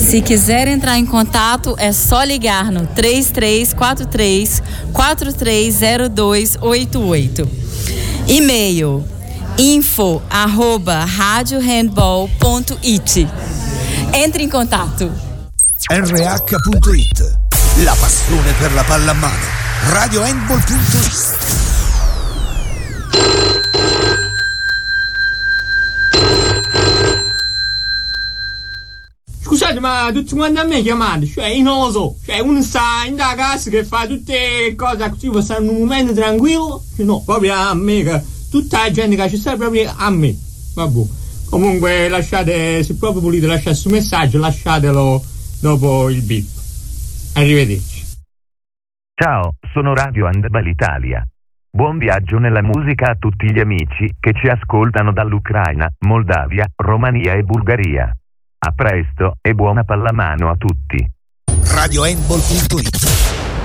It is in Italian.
Se quiser entrar em contato, é só ligar no 3343-430288. E-mail info@radiohandball.it. Entre in contatto. RH.it, la passione per la pallamano. Radiohandball.it. Scusate, ma tutti quanti a me chiamate, cioè io non lo so, cioè uno sta in da casa che fa tutte le cose così, può stare in un momento tranquillo, cioè no, proprio a me, che tutta la gente che ci sta proprio a me, vabbè. Comunque lasciate, se proprio volete lasciare questo messaggio, lasciatelo dopo il beep. Arrivederci. Ciao, sono Radio Handball Italia. Buon viaggio nella musica a tutti gli amici che ci ascoltano dall'Ucraina, Moldavia, Romania e Bulgaria. A presto e buona pallamano a tutti. Radiohandball.it